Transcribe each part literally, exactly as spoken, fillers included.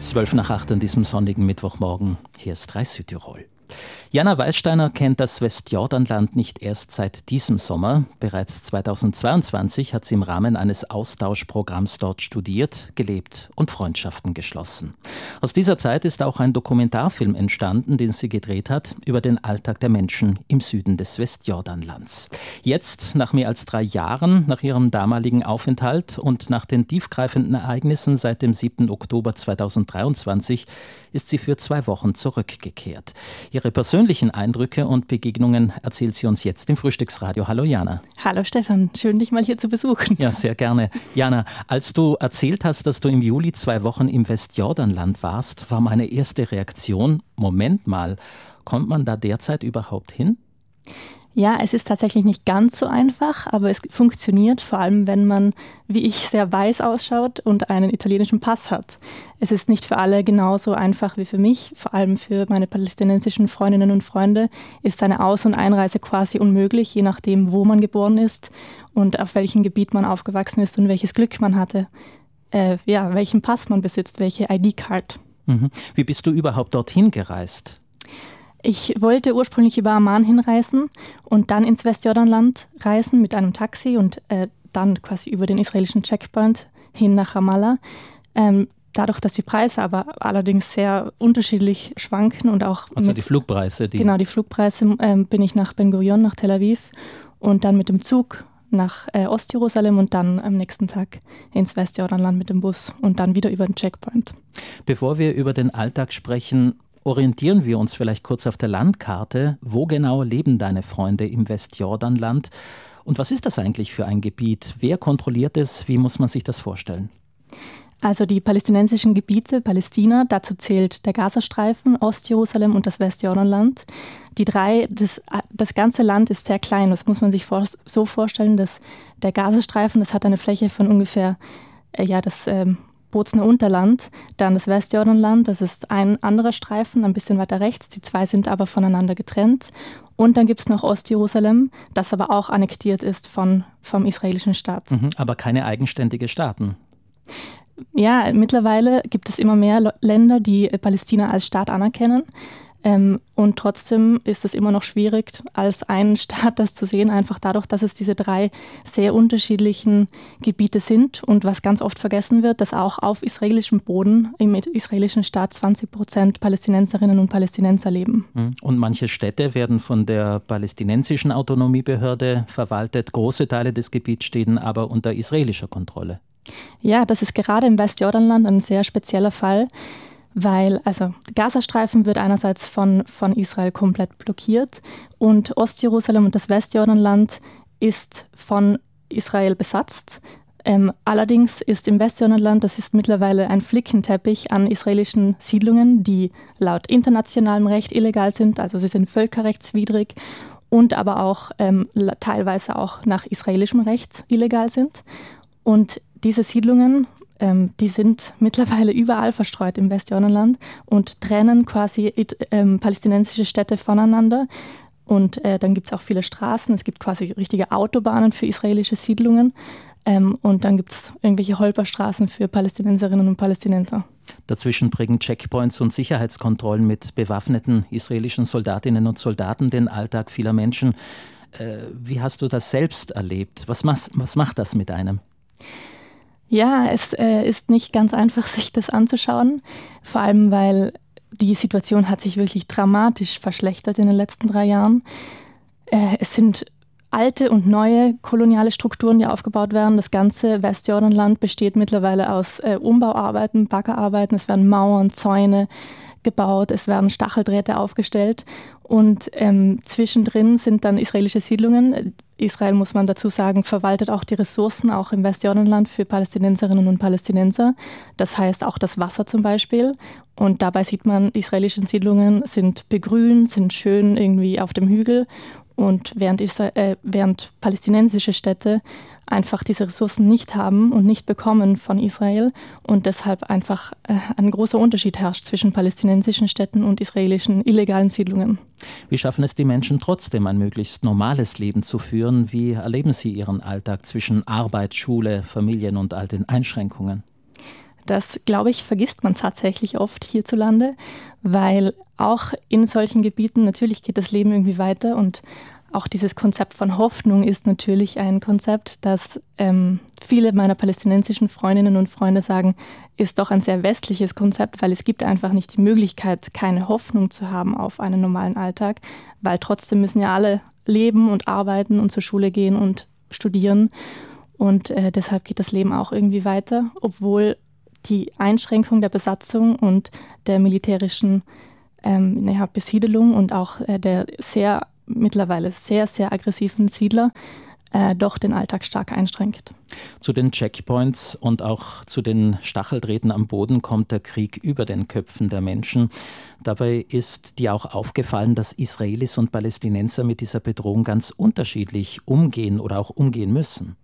Zwölf nach acht an diesem sonnigen Mittwochmorgen. Hier ist drei Südtirol. Jana Weißsteiner kennt das Westjordanland nicht erst seit diesem Sommer. Bereits zweitausendzweiundzwanzig hat sie im Rahmen eines Austauschprogramms dort studiert, gelebt und Freundschaften geschlossen. Aus dieser Zeit ist auch ein Dokumentarfilm entstanden, den sie gedreht hat, über den Alltag der Menschen im Süden des Westjordanlands. Jetzt, nach mehr als drei Jahren, nach ihrem damaligen Aufenthalt und nach den tiefgreifenden Ereignissen seit dem siebten Oktober zweitausenddreiundzwanzig, ist sie für zwei Wochen zurückgekehrt. Ihre persönlichen Eindrücke und Begegnungen erzählt sie uns jetzt im Frühstücksradio. Hallo Jana. Hallo Stefan, schön dich mal hier zu besuchen. Ja, sehr gerne. Jana, als du erzählt hast, dass du im Juli zwei Wochen im Westjordanland warst, war meine erste Reaktion, Moment mal, kommt man da derzeit überhaupt hin? Ja, es ist tatsächlich nicht ganz so einfach, aber es funktioniert, vor allem wenn man, wie ich, sehr weiß ausschaut und einen italienischen Pass hat. Es ist nicht für alle genauso einfach wie für mich, vor allem für meine palästinensischen Freundinnen und Freunde ist eine Aus- und Einreise quasi unmöglich, je nachdem, wo man geboren ist und auf welchem Gebiet man aufgewachsen ist und welches Glück man hatte. Äh, ja, welchen Pass man besitzt, welche I D-Card. Mhm. Wie bist du überhaupt dorthin gereist? Ich wollte ursprünglich über Amman hinreisen und dann ins Westjordanland reisen mit einem Taxi und äh, dann quasi über den israelischen Checkpoint hin nach Ramallah. Ähm, dadurch, dass die Preise aber allerdings sehr unterschiedlich schwanken und auch also mit, die Flugpreise. Die Genau, die Flugpreise, ähm, bin ich nach Ben Gurion, nach Tel Aviv und dann mit dem Zug nach äh, Ostjerusalem und dann am nächsten Tag ins Westjordanland mit dem Bus und dann wieder über den Checkpoint. Bevor wir über den Alltag sprechen, orientieren wir uns vielleicht kurz auf der Landkarte. Wo genau leben deine Freunde im Westjordanland? Und was ist das eigentlich für ein Gebiet? Wer kontrolliert es? Wie muss man sich das vorstellen? Also die palästinensischen Gebiete, Palästina, dazu zählt der Gazastreifen, Ostjerusalem und das Westjordanland. Die drei, das, das ganze Land ist sehr klein. Das muss man sich vor, so vorstellen, dass der Gazastreifen, das hat eine Fläche von ungefähr, äh, ja, das ähm, Bozner Unterland, dann das Westjordanland, das ist ein anderer Streifen, ein bisschen weiter rechts, die zwei sind aber voneinander getrennt. Und dann gibt es noch Ostjerusalem, das aber auch annektiert ist von, vom israelischen Staat. Mhm, aber keine eigenständige Staaten. Ja, mittlerweile gibt es immer mehr Länder, die Palästina als Staat anerkennen. Ähm, und trotzdem ist es immer noch schwierig, als einen Staat das zu sehen, einfach dadurch, dass es diese drei sehr unterschiedlichen Gebiete sind. Und was ganz oft vergessen wird, dass auch auf israelischem Boden, im israelischen Staat, zwanzig Prozent Palästinenserinnen und Palästinenser leben. Und manche Städte werden von der palästinensischen Autonomiebehörde verwaltet. Große Teile des Gebiets stehen aber unter israelischer Kontrolle. Ja, das ist gerade im Westjordanland ein sehr spezieller Fall. Weil, also Gazastreifen wird einerseits von, von Israel komplett blockiert und Ostjerusalem und das Westjordanland ist von Israel besetzt. Ähm, allerdings ist im Westjordanland, das ist mittlerweile ein Flickenteppich an israelischen Siedlungen, die laut internationalem Recht illegal sind, also sie sind völkerrechtswidrig und aber auch ähm, teilweise auch nach israelischem Recht illegal sind. Und diese Siedlungen, Ähm, die sind mittlerweile überall verstreut im Westjordanland und trennen quasi ähm, palästinensische Städte voneinander. Und äh, dann gibt es auch viele Straßen, es gibt quasi richtige Autobahnen für israelische Siedlungen. Ähm, und dann gibt es irgendwelche Holperstraßen für Palästinenserinnen und Palästinenser. Dazwischen prägen Checkpoints und Sicherheitskontrollen mit bewaffneten israelischen Soldatinnen und Soldaten den Alltag vieler Menschen. Äh, wie hast du das selbst erlebt? Was, mas- was macht das mit einem? Ja, es äh, ist nicht ganz einfach, sich das anzuschauen, vor allem weil die Situation hat sich wirklich dramatisch verschlechtert in den letzten drei Jahren. Äh, es sind alte und neue koloniale Strukturen, die aufgebaut werden. Das ganze Westjordanland besteht mittlerweile aus äh, Umbauarbeiten, Baggerarbeiten, es werden Mauern, Zäune gebaut, es werden Stacheldrähte aufgestellt und ähm, zwischendrin sind dann israelische Siedlungen. Israel, muss man dazu sagen, verwaltet auch die Ressourcen, auch im Westjordanland für Palästinenserinnen und Palästinenser. Das heißt auch das Wasser zum Beispiel. Und dabei sieht man, die israelischen Siedlungen sind begrünt, sind schön irgendwie auf dem Hügel. Und während, Isra- äh, während palästinensische Städte einfach diese Ressourcen nicht haben und nicht bekommen von Israel und deshalb einfach äh, ein großer Unterschied herrscht zwischen palästinensischen Städten und israelischen illegalen Siedlungen. Wie schaffen es die Menschen trotzdem, ein möglichst normales Leben zu führen? Wie erleben sie ihren Alltag zwischen Arbeit, Schule, Familien und all den Einschränkungen? Das, glaube ich, vergisst man tatsächlich oft hierzulande, weil auch in solchen Gebieten natürlich geht das Leben irgendwie weiter und auch dieses Konzept von Hoffnung ist natürlich ein Konzept, das ähm, viele meiner palästinensischen Freundinnen und Freunde sagen, ist doch ein sehr westliches Konzept, weil es gibt einfach nicht die Möglichkeit, keine Hoffnung zu haben auf einen normalen Alltag, weil trotzdem müssen ja alle leben und arbeiten und zur Schule gehen und studieren und äh, deshalb geht das Leben auch irgendwie weiter, obwohl die Einschränkung der Besatzung und der militärischen ähm, naja, Besiedelung und auch äh, der sehr mittlerweile sehr, sehr aggressiven Siedler äh, doch den Alltag stark einschränkt. Zu den Checkpoints und auch zu den Stacheldrähten am Boden kommt der Krieg über den Köpfen der Menschen. Dabei ist dir auch aufgefallen, dass Israelis und Palästinenser mit dieser Bedrohung ganz unterschiedlich umgehen oder auch umgehen müssen.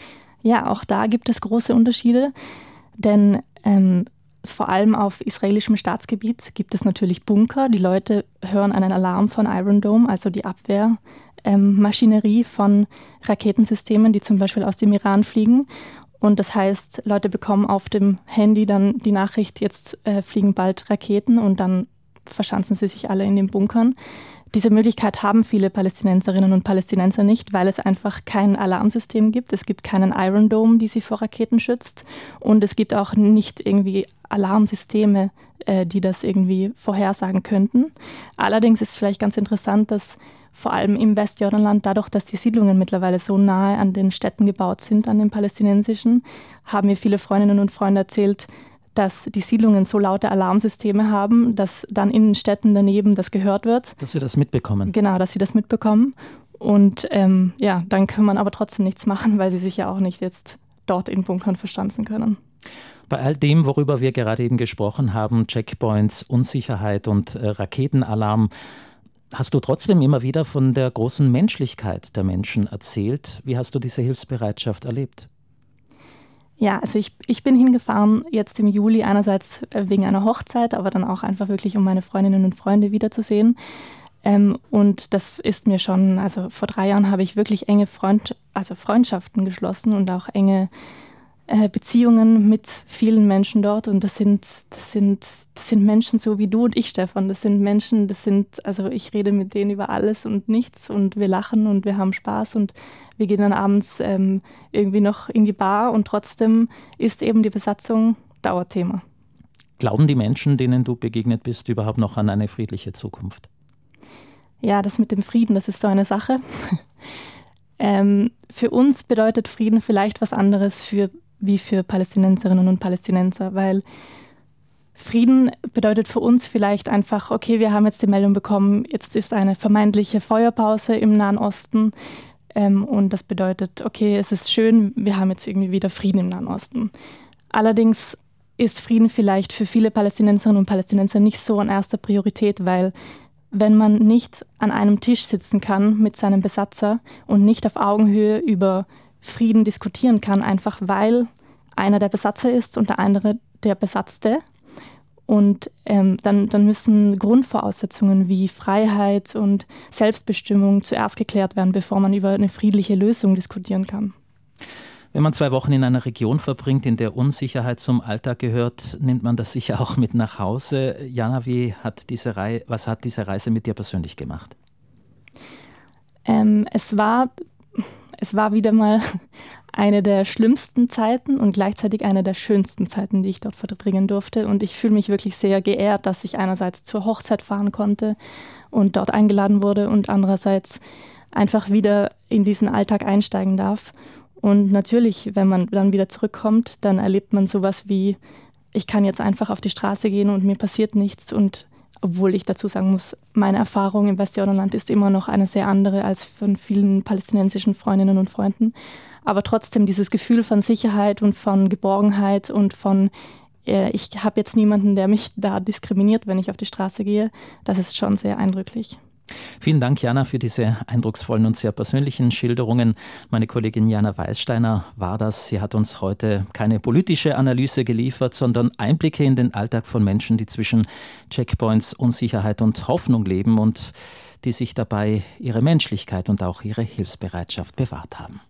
Ja, auch da gibt es große Unterschiede, denn ähm, vor allem auf israelischem Staatsgebiet gibt es natürlich Bunker. Die Leute hören einen Alarm von Iron Dome, also die Abwehrmaschinerie ähm, von Raketensystemen, die zum Beispiel aus dem Iran fliegen. Und das heißt, Leute bekommen auf dem Handy dann die Nachricht, jetzt äh, fliegen bald Raketen und dann verschanzen sie sich alle in den Bunkern. Diese Möglichkeit haben viele Palästinenserinnen und Palästinenser nicht, weil es einfach kein Alarmsystem gibt. Es gibt keinen Iron Dome, die sie vor Raketen schützt. Und es gibt auch nicht irgendwie Alarmsysteme, äh, die das irgendwie vorhersagen könnten. Allerdings ist es vielleicht ganz interessant, dass vor allem im Westjordanland, dadurch, dass die Siedlungen mittlerweile so nahe an den Städten gebaut sind, an den palästinensischen, haben mir viele Freundinnen und Freunde erzählt, dass die Siedlungen so laute Alarmsysteme haben, dass dann in den Städten daneben das gehört wird. Dass sie das mitbekommen. Genau, dass sie das mitbekommen. Und ähm, ja, dann kann man aber trotzdem nichts machen, weil sie sich ja auch nicht jetzt dort in Bunkern verschanzen können. Bei all dem, worüber wir gerade eben gesprochen haben, Checkpoints, Unsicherheit und äh, Raketenalarm, hast du trotzdem immer wieder von der großen Menschlichkeit der Menschen erzählt. Wie hast du diese Hilfsbereitschaft erlebt? Ja, also ich, ich bin hingefahren jetzt im Juli, einerseits wegen einer Hochzeit, aber dann auch einfach wirklich, um meine Freundinnen und Freunde wiederzusehen. Ähm, und das ist mir schon, also vor drei Jahren habe ich wirklich enge Freund, also Freundschaften geschlossen und auch enge äh, Beziehungen mit vielen Menschen dort. Und das sind, das sind, das sind Menschen so wie du und ich, Stefan. Das sind Menschen, das sind, also ich rede mit denen über alles und nichts und wir lachen und wir haben Spaß und wir gehen dann abends ähm, irgendwie noch in die Bar und trotzdem ist eben die Besatzung Dauerthema. Glauben die Menschen, denen du begegnet bist, überhaupt noch an eine friedliche Zukunft? Ja, das mit dem Frieden, das ist so eine Sache. ähm, für uns bedeutet Frieden vielleicht was anderes für, wie für Palästinenserinnen und Palästinenser, weil Frieden bedeutet für uns vielleicht einfach, okay, wir haben jetzt die Meldung bekommen, jetzt ist eine vermeintliche Feuerpause im Nahen Osten. Ähm, und das bedeutet, okay, es ist schön, wir haben jetzt irgendwie wieder Frieden im Nahen Osten. Allerdings ist Frieden vielleicht für viele Palästinenserinnen und Palästinenser nicht so an erster Priorität, weil wenn man nicht an einem Tisch sitzen kann mit seinem Besatzer und nicht auf Augenhöhe über Frieden diskutieren kann, einfach weil einer der Besatzer ist und der andere der Besatzte, und ähm, dann, dann müssen Grundvoraussetzungen wie Freiheit und Selbstbestimmung zuerst geklärt werden, bevor man über eine friedliche Lösung diskutieren kann. Wenn man zwei Wochen in einer Region verbringt, in der Unsicherheit zum Alltag gehört, nimmt man das sicher auch mit nach Hause. Jana, wie hat diese Rei- was hat diese Reise mit dir persönlich gemacht? Ähm, es war, es war wieder mal eine der schlimmsten Zeiten und gleichzeitig eine der schönsten Zeiten, die ich dort verbringen durfte. Und ich fühle mich wirklich sehr geehrt, dass ich einerseits zur Hochzeit fahren konnte und dort eingeladen wurde und andererseits einfach wieder in diesen Alltag einsteigen darf. Und natürlich, wenn man dann wieder zurückkommt, dann erlebt man sowas wie, ich kann jetzt einfach auf die Straße gehen und mir passiert nichts. Und obwohl ich dazu sagen muss, meine Erfahrung im Westjordanland ist immer noch eine sehr andere als von vielen palästinensischen Freundinnen und Freunden. Aber trotzdem dieses Gefühl von Sicherheit und von Geborgenheit und von, äh, ich habe jetzt niemanden, der mich da diskriminiert, wenn ich auf die Straße gehe, das ist schon sehr eindrücklich. Vielen Dank, Jana, für diese eindrucksvollen und sehr persönlichen Schilderungen. Meine Kollegin Jana Weißsteiner war das. Sie hat uns heute keine politische Analyse geliefert, sondern Einblicke in den Alltag von Menschen, die zwischen Checkpoints, Unsicherheit und Hoffnung leben und die sich dabei ihre Menschlichkeit und auch ihre Hilfsbereitschaft bewahrt haben.